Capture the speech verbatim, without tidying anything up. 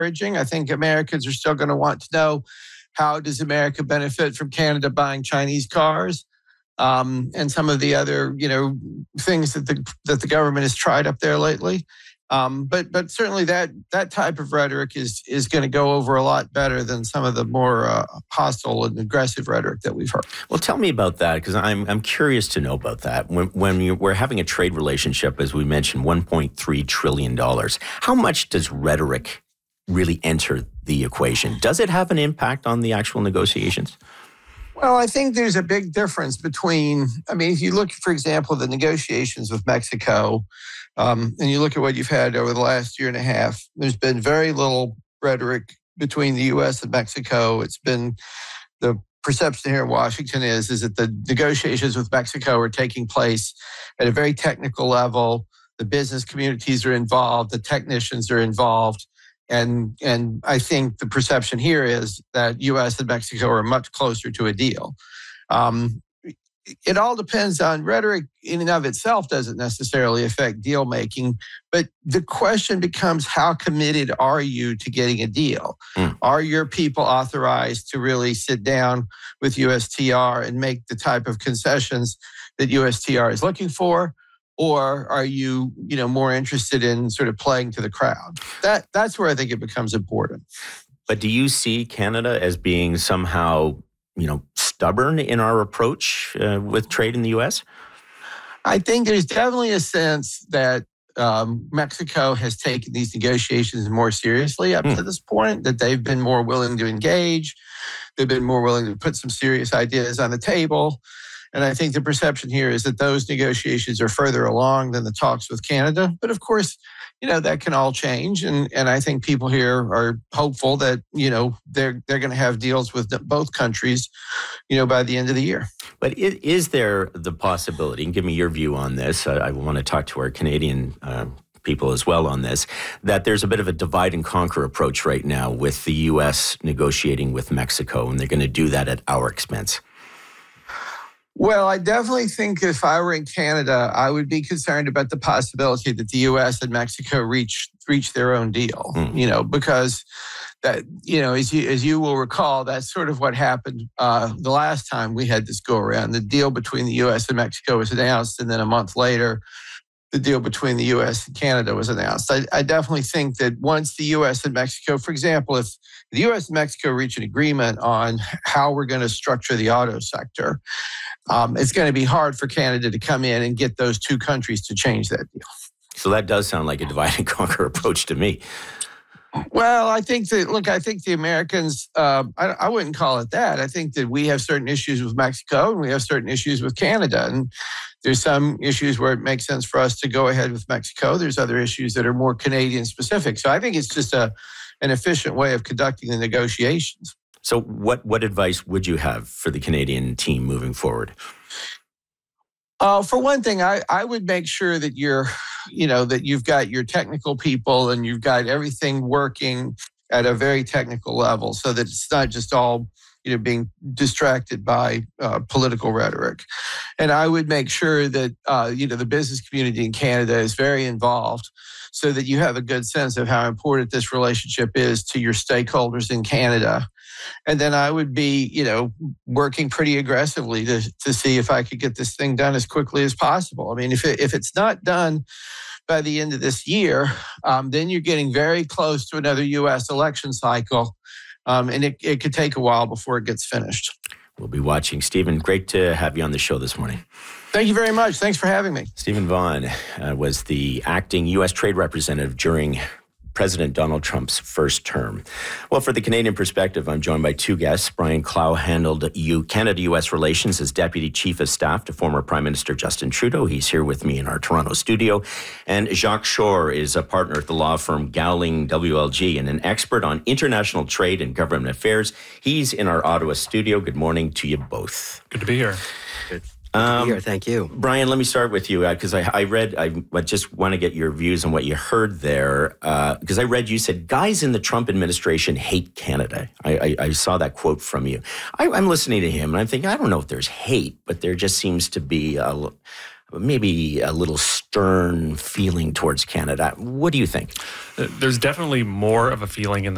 encouraging. I think Americans are still going to want to know, how does America benefit from Canada buying Chinese cars? Um, and some of the other, you know, things that the that the government has tried up there lately. Um, but but certainly that that type of rhetoric is is going to go over a lot better than some of the more uh, hostile and aggressive rhetoric that we've heard. Well, tell me about that, because I'm I'm curious to know about that. When when you, we're having a trade relationship, as we mentioned, one point three trillion dollars, how much does rhetoric really enter the equation? Does it have an impact on the actual negotiations? Well, I think there's a big difference between, I mean, if you look, for example, the negotiations with Mexico, um, and you look at what you've had over the last year and a half, there's been very little rhetoric between the U S and Mexico. It's been, the perception here in Washington is, is that the negotiations with Mexico are taking place at a very technical level. The business communities are involved, the technicians are involved. And and I think the perception here is that U S and Mexico are much closer to a deal. Um, it all depends on rhetoric in and of itself doesn't necessarily affect deal making, but the question becomes, how committed are you to getting a deal? Mm. Are your people authorized to really sit down with U S T R and make the type of concessions that U S T R is looking for? Or are you, you know, more interested in sort of playing to the crowd? That that's where I think it becomes important. But do you see Canada as being somehow, you know, stubborn in our approach uh, with trade in the U S? I think there's definitely a sense that um, Mexico has taken these negotiations more seriously up hmm. to this point, that they've been more willing to engage. They've been more willing to put some serious ideas on the table. And I think the perception here is that those negotiations are further along than the talks with Canada. But of course, you know, that can all change. And and I think people here are hopeful that, you know, they're they're going to have deals with both countries, you know, by the end of the year. But is there the possibility, and give me your view on this, I, I want to talk to our Canadian uh, people as well on this, that there's a bit of a divide and conquer approach right now with the U S negotiating with Mexico, and they're going to do that at our expense? Well, I definitely think if I were in Canada, I would be concerned about the possibility that the U S and Mexico reach reach their own deal. Mm. You know, because that, you know, as you as you will recall, that's sort of what happened uh, the last time we had this go around. The deal between the U S and Mexico was announced, and then a month later, the deal between the U S and Canada was announced. I, I definitely think that once the U S and Mexico, for example, if the U S and Mexico reach an agreement on how we're going to structure the auto sector, um, it's going to be hard for Canada to come in and get those two countries to change that deal. So that does sound like a divide and conquer approach to me. Well, I think that, look, I think the Americans, uh, I, I wouldn't call it that. I think that we have certain issues with Mexico and we have certain issues with Canada. And there's some issues where it makes sense for us to go ahead with Mexico. There's other issues that are more Canadian specific. So I think it's just a an efficient way of conducting the negotiations. So what, what advice would you have for the Canadian team moving forward? Uh, for one thing, I, I would make sure that you're, you know, that you've got your technical people and you've got everything working at a very technical level so that it's not just all, you know, being distracted by uh, political rhetoric. And I would make sure that, uh, you know, the business community in Canada is very involved so that you have a good sense of how important this relationship is to your stakeholders in Canada. And then I would be, you know, working pretty aggressively to to see if I could get this thing done as quickly as possible. I mean, if it, if it's not done by the end of this year, um, then you're getting very close to another U S election cycle. Um, and it, it could take a while before it gets finished. We'll be watching. Stephen, great to have you on the show this morning. Thank you very much. Thanks for having me. Stephen Vaughn uh, was the acting U S trade representative during President Donald Trump's first term. Well, for the Canadian perspective, I'm joined by two guests. Brian Clow handled U- Canada-U S relations as Deputy Chief of Staff to former Prime Minister Justin Trudeau. He's here with me in our Toronto studio. And Jacques Shore is a partner at the law firm Gowling W L G and an expert on international trade and government affairs. He's in our Ottawa studio. Good morning to you both. Good to be here. Good. Um, here, thank you. Brian, let me start with you because uh, I, I read, I, I just want to get your views on what you heard there because uh, I read you said, guys in the Trump administration hate Canada. I, I, I saw that quote from you. I, I'm listening to him and I'm thinking, I don't know if there's hate, but there just seems to be a, maybe a little stern feeling towards Canada. What do you think? There's definitely more of a feeling in the